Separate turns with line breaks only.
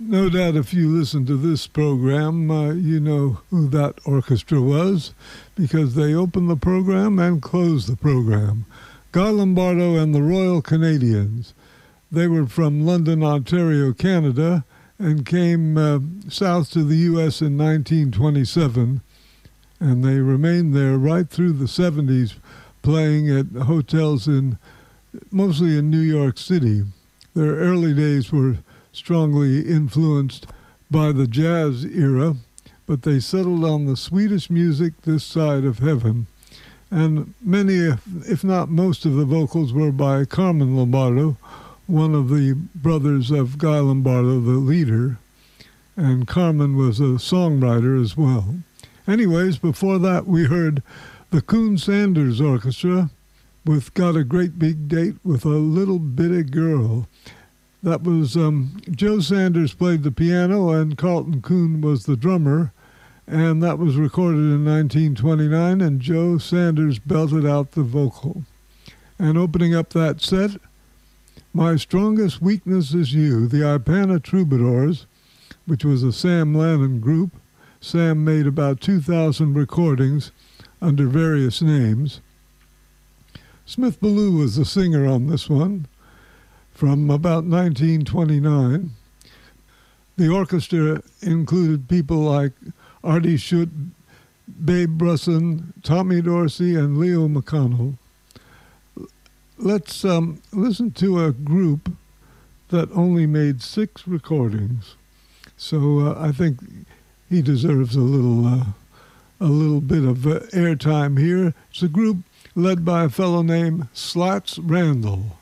No doubt if you listen to this program, you know who that orchestra was because they opened the program and closed the program. Guy Lombardo and the Royal Canadians. They were from London, Ontario, Canada, and came south to the U.S. in 1927, and they remained there right through the 70s, playing at hotels mostly in New York City. Their early days were strongly influenced by the jazz era, but they settled on the Swedish music this side of heaven. And many, if not most of the vocals were by Carmen Lombardo, one of the brothers of Guy Lombardo, the leader. And Carmen was a songwriter as well. Anyways, before that we heard the Coon Sanders Orchestra with Got a Great Big Date with a Little Bitty Girl. That was Joe Sanders played the piano and Carlton Coon was the drummer. And that was recorded in 1929, and Joe Sanders belted out the vocal. And opening up that set, My Strongest Weakness Is You, the Ipana Troubadours, which was a Sam Lannon group. Sam made about 2,000 recordings under various names. Smith Ballou was the singer on this one from about 1929. The orchestra included people like Artie Schutt, Babe Brusson, Tommy Dorsey, and Leo McConnell. Let's listen to a group that only made 6 recordings. So I think he deserves a little bit of airtime here. It's a group led by a fellow named Slats Randall.